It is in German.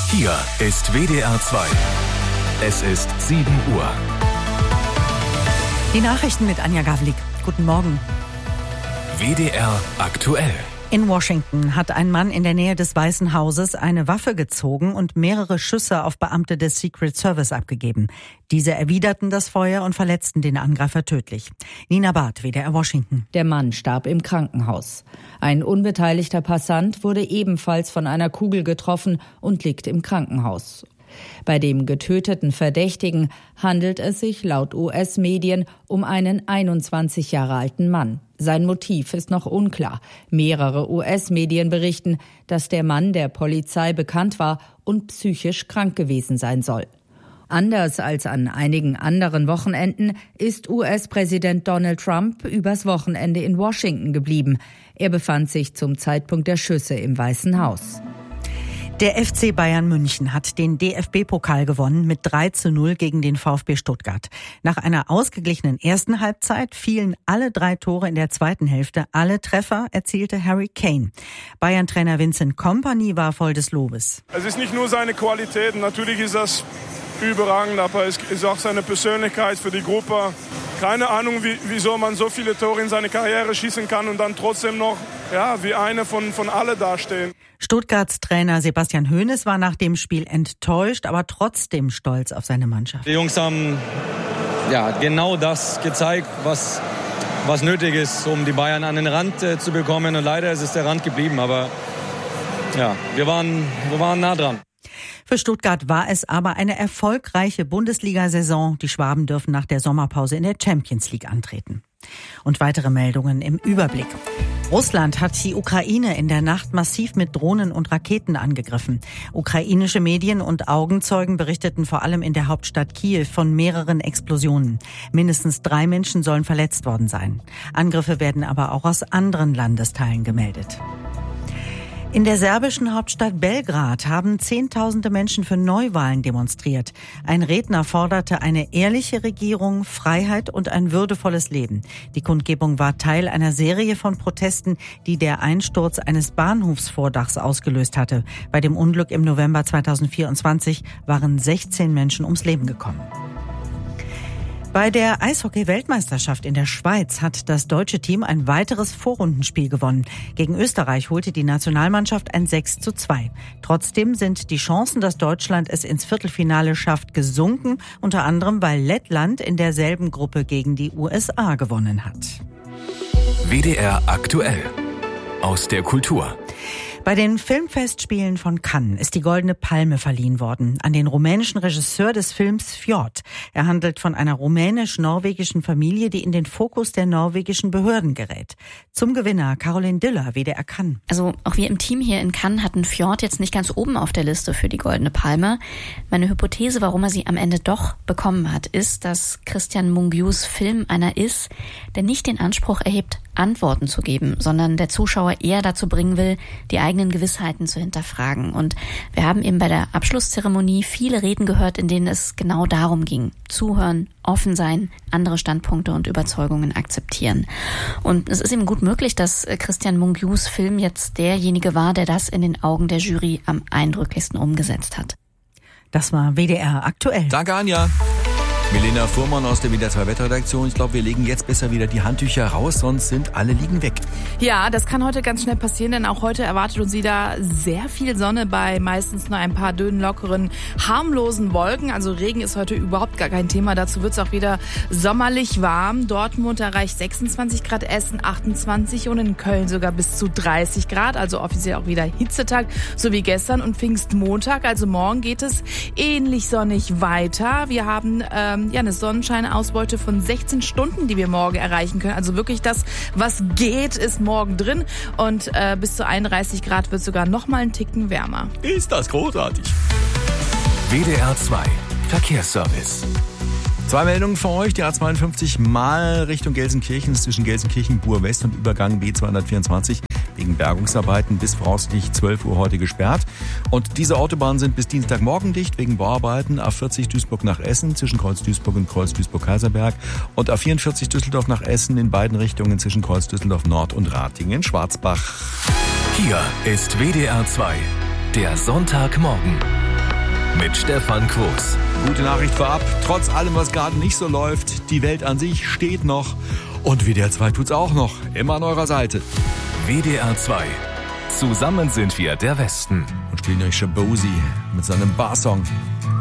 Hier ist WDR 2. Es ist 7 Uhr. Die Nachrichten mit Anja Gavlik. Guten Morgen. WDR aktuell. In Washington hat ein Mann in der Nähe des Weißen Hauses eine Waffe gezogen und mehrere Schüsse auf Beamte des Secret Service abgegeben. Diese erwiderten das Feuer und verletzten den Angreifer tödlich. Nina Barth, WDR Washington. Der Mann starb im Krankenhaus. Ein unbeteiligter Passant wurde ebenfalls von einer Kugel getroffen und liegt im Krankenhaus. Bei dem getöteten Verdächtigen handelt es sich laut US-Medien um einen 21 Jahre alten Mann. Sein Motiv ist noch unklar. Mehrere US-Medien berichten, dass der Mann der Polizei bekannt war und psychisch krank gewesen sein soll. Anders als an einigen anderen Wochenenden ist US-Präsident Donald Trump übers Wochenende in Washington geblieben. Er befand sich zum Zeitpunkt der Schüsse im Weißen Haus. Der FC Bayern München hat den DFB-Pokal gewonnen mit 3:0 gegen den VfB Stuttgart. Nach einer ausgeglichenen ersten Halbzeit fielen alle 3 Tore in der zweiten Hälfte. Alle Treffer erzielte Harry Kane. Bayern-Trainer Vincent Kompany war voll des Lobes. Es ist nicht nur seine Qualität, natürlich ist das überragend, aber es ist auch seine Persönlichkeit für die Gruppe. Keine Ahnung, wieso man so viele Tore in seine Karriere schießen kann und dann trotzdem noch wie einer von alle dastehen. Stuttgarts Trainer Sebastian Hoeneß war nach dem Spiel enttäuscht, aber trotzdem stolz auf seine Mannschaft. Die Jungs haben genau das gezeigt, was nötig ist, um die Bayern an den Rand zu bekommen. Und leider ist es der Rand geblieben, aber wir waren nah dran. Für Stuttgart war es aber eine erfolgreiche Bundesliga-Saison. Die Schwaben dürfen nach der Sommerpause in der Champions League antreten. Und weitere Meldungen im Überblick. Russland hat die Ukraine in der Nacht massiv mit Drohnen und Raketen angegriffen. Ukrainische Medien und Augenzeugen berichteten vor allem in der Hauptstadt Kiew von mehreren Explosionen. Mindestens 3 Menschen sollen verletzt worden sein. Angriffe werden aber auch aus anderen Landesteilen gemeldet. In der serbischen Hauptstadt Belgrad haben Zehntausende Menschen für Neuwahlen demonstriert. Ein Redner forderte eine ehrliche Regierung, Freiheit und ein würdevolles Leben. Die Kundgebung war Teil einer Serie von Protesten, die der Einsturz eines Bahnhofsvordachs ausgelöst hatte. Bei dem Unglück im November 2024 waren 16 Menschen ums Leben gekommen. Bei der Eishockey-Weltmeisterschaft in der Schweiz hat das deutsche Team ein weiteres Vorrundenspiel gewonnen. Gegen Österreich holte die Nationalmannschaft ein 6:2. Trotzdem sind die Chancen, dass Deutschland es ins Viertelfinale schafft, gesunken, unter anderem weil Lettland in derselben Gruppe gegen die USA gewonnen hat. WDR aktuell. Aus der Kultur. Bei den Filmfestspielen von Cannes ist die Goldene Palme verliehen worden an den rumänischen Regisseur des Films Fjord. Er handelt von einer rumänisch-norwegischen Familie, die in den Fokus der norwegischen Behörden gerät. Zum Gewinner Caroline Diller, WDR Cannes. Also auch wir im Team hier in Cannes hatten Fjord jetzt nicht ganz oben auf der Liste für die Goldene Palme. Meine Hypothese, warum er sie am Ende doch bekommen hat, ist, dass Christian Mungius Film einer ist, der nicht den Anspruch erhebt, Antworten zu geben, sondern der Zuschauer eher dazu bringen will, die eigenen Gewissheiten zu hinterfragen. Und wir haben eben bei der Abschlusszeremonie viele Reden gehört, in denen es genau darum ging. Zuhören, offen sein, andere Standpunkte und Überzeugungen akzeptieren. Und es ist eben gut möglich, dass Christian Mungius Film jetzt derjenige war, der das in den Augen der Jury am eindrücklichsten umgesetzt hat. Das war WDR aktuell. Danke, Anja. Milena Fuhrmann aus der WDR 2 Wetterredaktion. Ich glaube, wir legen jetzt besser wieder die Handtücher raus, sonst sind alle liegen weg. Ja, das kann heute ganz schnell passieren, denn auch heute erwartet uns wieder sehr viel Sonne bei meistens nur ein paar dünnen, lockeren, harmlosen Wolken. Also Regen ist heute überhaupt gar kein Thema. Dazu wird es auch wieder sommerlich warm. Dortmund erreicht 26 Grad, Essen 28 und in Köln sogar bis zu 30 Grad. Also offiziell auch wieder Hitzetag, so wie gestern und Pfingstmontag. Also morgen geht es ähnlich sonnig weiter. Wir haben eine Sonnenscheinausbeute von 16 Stunden, die wir morgen erreichen können. Also wirklich das, was geht, ist morgen drin. Und bis zu 31 Grad wird sogar noch mal ein Ticken wärmer. Ist das großartig. WDR 2 Verkehrsservice. 2 Meldungen für euch. Die A52 mal Richtung Gelsenkirchen ist zwischen Gelsenkirchen-Buhr-West und Übergang B224 wegen Bergungsarbeiten bis voraussichtlich 12 Uhr heute gesperrt. Und diese Autobahnen sind bis Dienstagmorgen dicht wegen Bauarbeiten. A40 Duisburg nach Essen zwischen Kreuz Duisburg und Kreuz Duisburg-Kaiserberg und A44 Düsseldorf nach Essen in beiden Richtungen zwischen Kreuz Düsseldorf Nord und Ratingen-Schwarzbach. Hier ist WDR 2, der Sonntagmorgen. mit Stefan Quos. Gute Nachricht vorab, trotz allem, was gerade nicht so läuft, die Welt an sich steht noch und WDR 2 tut's auch noch, immer an eurer Seite. WDR 2. Zusammen sind wir der Westen. Und spielen euch Shabozy mit seinem Barsong